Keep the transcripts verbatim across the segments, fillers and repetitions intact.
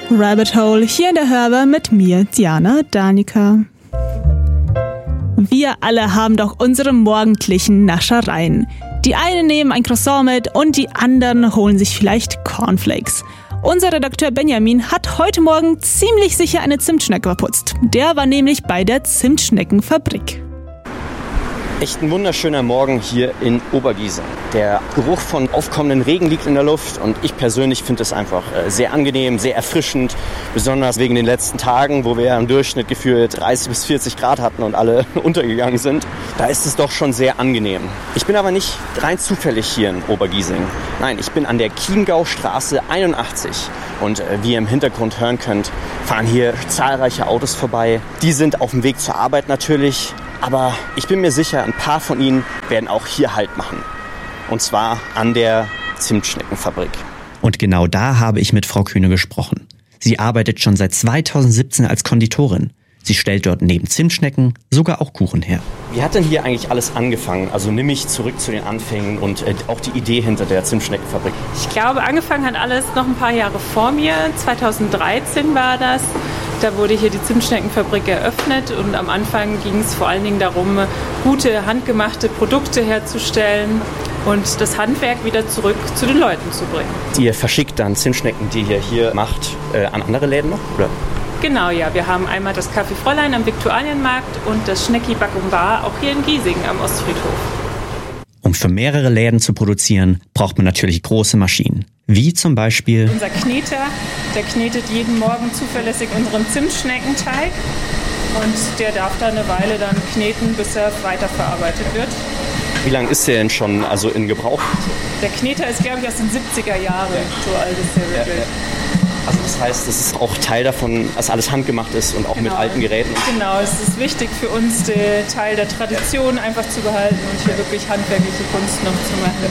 Rabbit Hole hier in der Hörbar mit mir, Diana Danica. Wir alle haben doch unsere morgendlichen Naschereien. Die einen nehmen ein Croissant mit und die anderen holen sich vielleicht Cornflakes. Unser Redakteur Benjamin hat heute Morgen ziemlich sicher eine Zimtschnecke verputzt. Der war nämlich bei der Zimtschneckenfabrik. Echt ein wunderschöner Morgen hier in Obergiesing. Der Geruch von aufkommenden Regen liegt in der Luft und ich persönlich finde es einfach sehr angenehm, sehr erfrischend. Besonders wegen den letzten Tagen, wo wir im Durchschnitt gefühlt dreißig bis vierzig Grad hatten und alle untergegangen sind. Da ist es doch schon sehr angenehm. Ich bin aber nicht rein zufällig hier in Obergiesing. Nein, ich bin an der Chiemgaustraße einundachtzig. Und wie ihr im Hintergrund hören könnt, fahren hier zahlreiche Autos vorbei. Die sind auf dem Weg zur Arbeit natürlich. Aber ich bin mir sicher, ein paar von ihnen werden auch hier Halt machen. Und zwar an der Zimtschneckenfabrik. Und genau da habe ich mit Frau Kühne gesprochen. Sie arbeitet schon seit zweitausendsiebzehn als Konditorin. Sie stellt dort neben Zimtschnecken sogar auch Kuchen her. Wie hat denn hier eigentlich alles angefangen? Also nimm mich zurück zu den Anfängen und äh, auch die Idee hinter der Zimtschneckenfabrik. Ich glaube, angefangen hat alles noch ein paar Jahre vor mir. zweitausenddreizehn war das. Da wurde hier die Zimtschneckenfabrik eröffnet und am Anfang ging es vor allen Dingen darum, gute handgemachte Produkte herzustellen und das Handwerk wieder zurück zu den Leuten zu bringen. Ihr verschickt dann Zimtschnecken, die ihr hier macht, äh, an andere Läden noch, oder? Genau, ja. Wir haben einmal das Café Fräulein am Viktualienmarkt und das Schnecki Back und Bar auch hier in Giesing am Ostfriedhof. Um für mehrere Läden zu produzieren, braucht man natürlich große Maschinen. Wie zum Beispiel unser Kneter, der knetet jeden Morgen zuverlässig unseren Zimtschneckenteig und der darf da eine Weile dann kneten, bis er weiterverarbeitet wird. Wie lange ist der denn schon also in Gebrauch? Der Kneter ist, glaube ich, aus den siebziger Jahren, so alt ist der wirklich. Ja, ja. Also das heißt, das ist auch Teil davon, dass alles handgemacht ist und auch genau. Mit alten Geräten. Genau, es ist wichtig für uns, den Teil der Tradition einfach zu behalten und hier wirklich handwerkliche Kunst noch zu machen.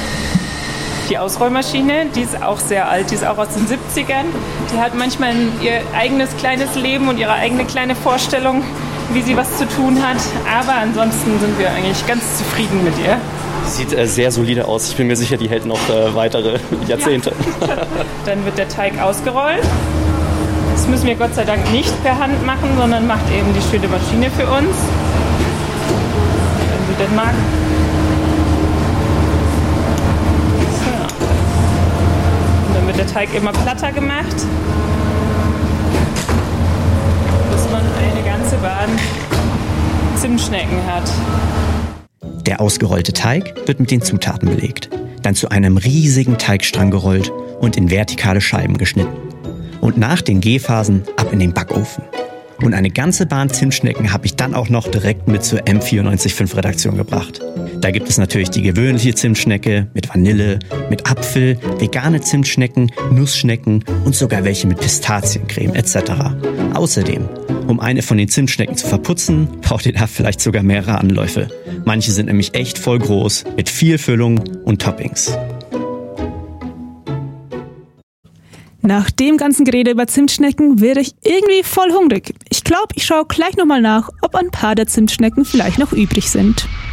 Die Ausrollmaschine, die ist auch sehr alt, die ist auch aus den siebzigern. Die hat manchmal ihr eigenes kleines Leben und ihre eigene kleine Vorstellung, wie sie was zu tun hat. Aber ansonsten sind wir eigentlich ganz zufrieden mit ihr. Sieht äh, sehr solide aus. Ich bin mir sicher, die hält noch äh, weitere Jahrzehnte. Ja. Dann wird der Teig ausgerollt. Das müssen wir Gott sei Dank nicht per Hand machen, sondern macht eben die schöne Maschine für uns. Wenn sie denn mag. Der Teig immer platter gemacht, bis man eine ganze Bahn Zimtschnecken hat. Der ausgerollte Teig wird mit den Zutaten belegt, dann zu einem riesigen Teigstrang gerollt und in vertikale Scheiben geschnitten. Und nach den Gehphasen ab in den Backofen. Und eine ganze Bahn Zimtschnecken habe ich dann auch noch direkt mit zur M vierundneunzig Komma fünf Redaktion gebracht. Da gibt es natürlich die gewöhnliche Zimtschnecke mit Vanille, mit Apfel, vegane Zimtschnecken, Nussschnecken und sogar welche mit Pistaziencreme et cetera. Außerdem, um eine von den Zimtschnecken zu verputzen, braucht ihr da vielleicht sogar mehrere Anläufe. Manche sind nämlich echt voll groß, mit viel Füllung und Toppings. Nach dem ganzen Gerede über Zimtschnecken werde ich irgendwie voll hungrig. Ich glaube, ich schaue gleich nochmal nach, ob ein paar der Zimtschnecken vielleicht noch übrig sind.